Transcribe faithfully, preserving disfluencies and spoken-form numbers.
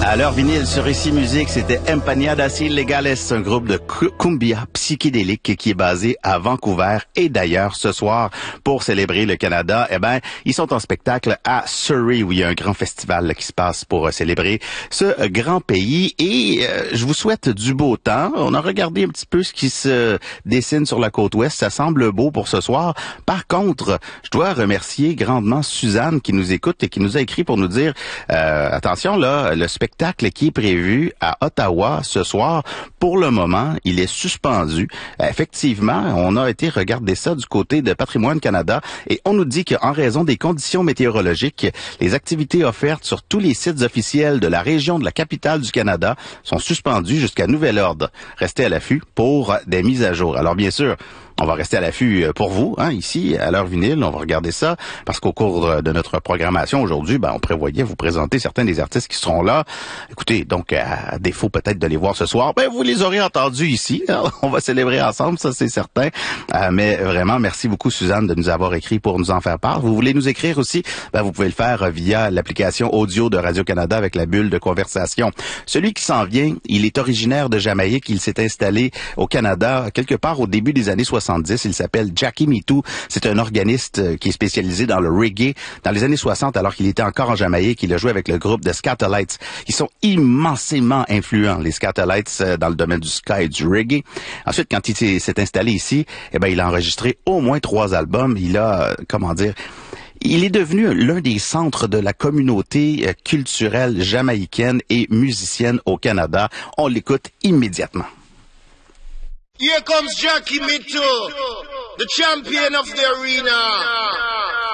À l'heure vinyle sur Ici Musique, c'était Empanadas Ilegales, un groupe de cumbia psychédélique qui est basé à Vancouver. Et d'ailleurs, ce soir, pour célébrer le Canada, eh ben, ils sont en spectacle à Surrey, où il y a un grand festival là, qui se passe pour euh, célébrer ce grand pays. Et euh, je vous souhaite du beau temps. On a regardé un petit peu ce qui se dessine sur la côte ouest. Ça semble beau pour ce soir. Par contre, je dois remercier grandement Suzanne qui nous écoute et qui nous a écrit pour nous dire, euh, attention là, le spectacle spectacle qui est prévu à Ottawa ce soir, pour le moment, il est suspendu. Effectivement, on a été regarder ça du côté de Patrimoine Canada et on nous dit qu'en raison des conditions météorologiques, les activités offertes sur tous les sites officiels de la région de la capitale du Canada sont suspendues jusqu'à nouvel ordre. Restez à l'affût pour des mises à jour. Alors bien sûr, on va rester à l'affût pour vous, hein, ici, à l'heure vinyle. On va regarder ça parce qu'au cours de notre programmation aujourd'hui, ben, on prévoyait vous présenter certains des artistes qui seront là. Écoutez, donc, à défaut peut-être de les voir ce soir, ben, vous les aurez entendus ici. On va célébrer ensemble, ça c'est certain. Euh, mais vraiment, merci beaucoup, Suzanne, de nous avoir écrit pour nous en faire part. Vous voulez nous écrire aussi? Ben, vous pouvez le faire via l'application audio de Radio-Canada avec la bulle de conversation. Celui qui s'en vient, il est originaire de Jamaïque. Il s'est installé au Canada quelque part au début des années soixante. Il s'appelle Jackie Me Too. C'est un organiste qui est spécialisé dans le reggae. Dans les années soixante, alors qu'il était encore en Jamaïque, il a joué avec le groupe de Scatolites. Ils sont immensément influents, les Scatolites, dans le domaine du ska et du reggae. Ensuite, quand il s'est installé ici, eh ben, il a enregistré au moins trois albums. Il a, comment dire, il est devenu l'un des centres de la communauté culturelle jamaïcaine et musicienne au Canada. On l'écoute immédiatement. Here comes Jackie Me Too, the champion of the arena.